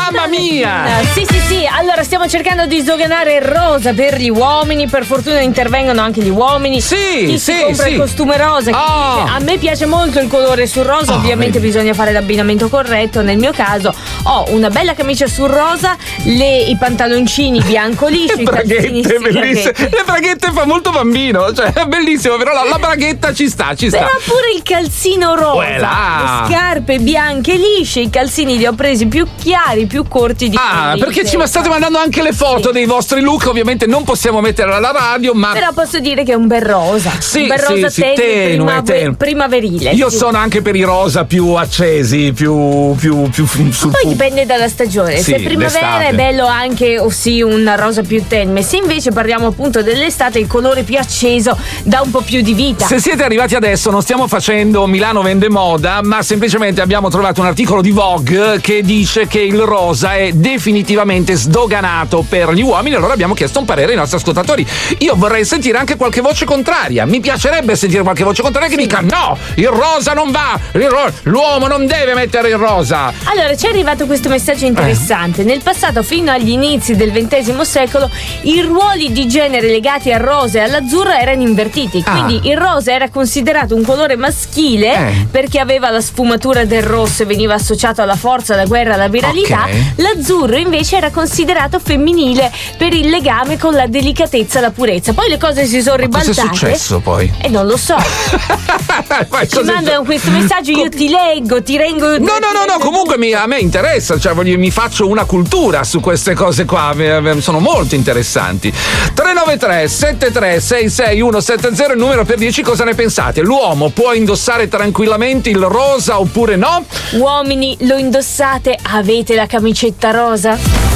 Mamma mia! Sì. Allora stiamo cercando di sdoganare il rosa per gli uomini. Per fortuna intervengono anche gli uomini. Chi si compra il costume rosa. A me piace molto il colore sul rosa. Ovviamente bisogna fare l'abbinamento corretto. Nel mio caso ho una bella camicia sul rosa, i pantaloncini bianco liscio, i calzini bellissime. Le braghette fa molto bambino, cioè è bellissimo, però la braghetta ci sta. Però pure il calzino rosa, le scarpe bianche lisce, i calzini li ho presi più chiari, più corti di quelli. Perché ci state mandando anche le foto dei vostri look, ovviamente non possiamo metterla alla radio, ma però posso dire che è un bel rosa. Un bel rosa tenue, primaverile. Io sono anche per i rosa più accesi, più sul poi dipende dalla stagione. Se primavera è bello anche un rosa più tenue. Se invece parliamo appunto dell'estate, il colore più acceso dà un po' più di vita. Se siete arrivati adesso, non stiamo facendo Milano vende moda, ma semplicemente abbiamo trovato un articolo di Vogue che dice che il rosa è definitivamente sdoganato per gli uomini. Allora abbiamo chiesto un parere ai nostri ascoltatori. Io vorrei sentire anche qualche voce contraria. Mi piacerebbe sentire qualche voce contraria che dica no, il rosa non va, l'uomo non deve mettere il rosa. Allora ci è arrivato questo messaggio interessante. Nel passato, fino agli inizi del XX secolo, i ruoli di genere legati al rosa e all'azzurro erano invertiti. Quindi il rosa era considerato un colore maschile perché aveva la sfumatura del rosso e veniva associato alla forza, alla guerra, alla viralità. L'azzurro invece era considerato femminile per il legame con la delicatezza e la purezza. Poi le cose si sono ribaltate. Cosa è successo poi? Non lo so. Ci mandano questo messaggio, io ti leggo, ti rengo. No, comunque a me interessa, cioè mi faccio una cultura su queste cose qua, sono molto interessanti. 393 73 66 170 il numero per dirci cosa ne pensate. L'uomo può indossare tranquillamente il rosa oppure no? Uomini, lo indossate? Avete la camicetta rosa?